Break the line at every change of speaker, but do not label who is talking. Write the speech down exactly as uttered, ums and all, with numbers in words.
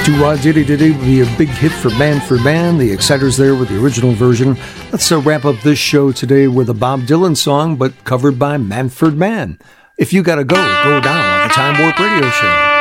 Doo-wah Diddy Diddy would be a big hit for Manfred Mann. The Exciters there with the original version. Let's uh, wrap up this show today with a Bob Dylan song, but covered by Manfred Mann. If You Gotta Go, Go Down on the Time Warp Radio Show.